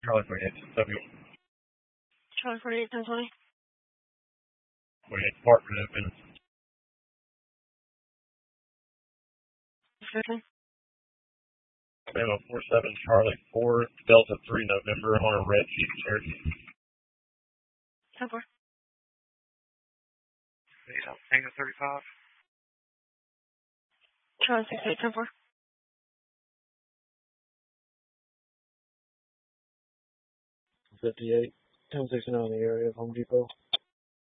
Charlie 48, W. Charlie 48, 1020. 48, department open. 15. Memo 47, Charlie 4, Delta 3, November, on a red Jeep Cherokee. 10-4. Tango 35. Charlie 68, 10-4. 58, 1069 in the area of Home Depot.